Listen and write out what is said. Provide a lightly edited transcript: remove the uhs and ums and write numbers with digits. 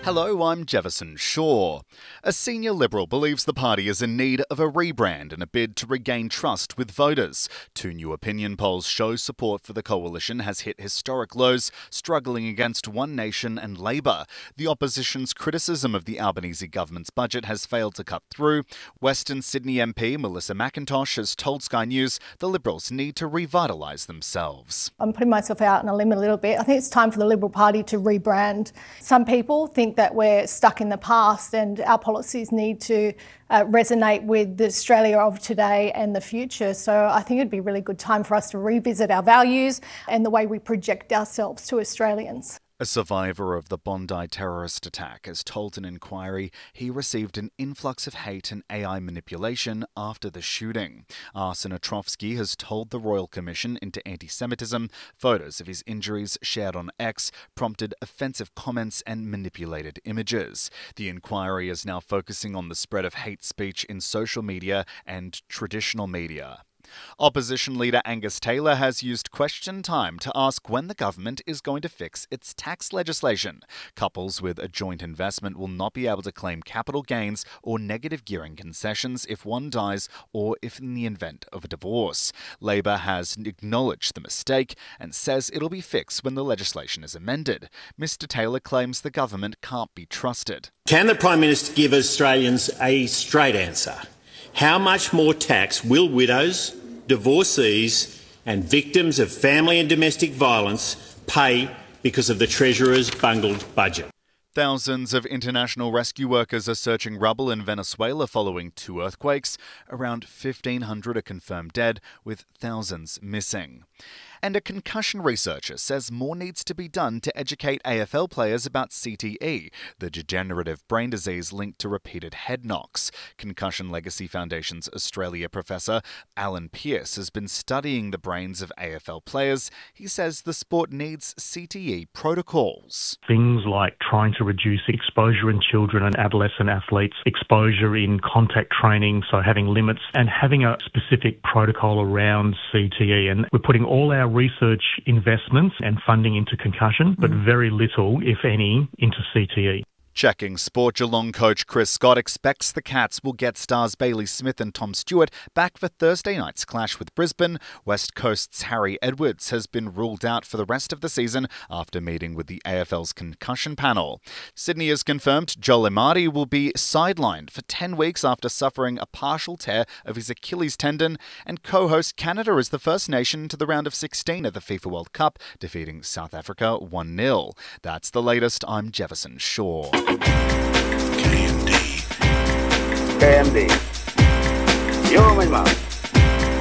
Hello, I'm Jefferson Shaw. A senior Liberal believes the party is in need of a rebrand in a bid to regain trust with voters. Two new opinion polls show support for the coalition has hit historic lows, struggling against One Nation and Labor. The opposition's criticism of the Albanese government's budget has failed to cut through. Western Sydney MP Melissa McIntosh has told Sky News the Liberals need to revitalise themselves. I'm putting myself out on a limb a little bit. I think it's time for the Liberal Party to rebrand. Some people think that we're stuck in the past and our policies need to resonate with the Australia of today and the future. So I think it'd be a really good time for us to revisit our values and the way we project ourselves to Australians. A survivor of the Bondi terrorist attack has told an inquiry he received an influx of hate and AI manipulation after the shooting. Arsen Otrovsky has told the Royal Commission into Anti-Semitism photos of his injuries shared on X prompted offensive comments and manipulated images. The inquiry is now focusing on the spread of hate speech in social media and traditional media. Opposition leader Angus Taylor has used question time to ask when the government is going to fix its tax legislation. Couples with a joint investment will not be able to claim capital gains or negative gearing concessions if one dies or if in the event of a divorce. Labor has acknowledged the mistake and says it'll be fixed when the legislation is amended. Mr Taylor claims the government can't be trusted. Can the Prime Minister give Australians a straight answer? How much more tax will widows, divorcees and victims of family and domestic violence pay because of the Treasurer's bungled budget? Thousands of international rescue workers are searching rubble in Venezuela following two earthquakes. Around 1,500 are confirmed dead, with thousands missing. And a concussion researcher says more needs to be done to educate AFL players about CTE, the degenerative brain disease linked to repeated head knocks. Concussion Legacy Foundation's Australia professor Alan Pearce has been studying the brains of AFL players. He says the sport needs CTE protocols. Things like trying to reduce exposure in children and adolescent athletes, exposure in contact training, so having limits, and having a specific protocol around CTE. And we're putting all our research investments and funding into concussion, but very little, if any, into CTE. Checking sport, Geelong coach Chris Scott expects the Cats will get stars Bailey Smith and Tom Stewart back for Thursday night's clash with Brisbane. West Coast's Harry Edwards has been ruled out for the rest of the season after meeting with the AFL's concussion panel. Sydney has confirmed Joel Emadi will be sidelined for 10 weeks after suffering a partial tear of his Achilles tendon, and co-host Canada is the first nation to the round of 16 at the FIFA World Cup, defeating South Africa 1-0. That's the latest. I'm Jefferson Shaw. KMD. Yo, my man.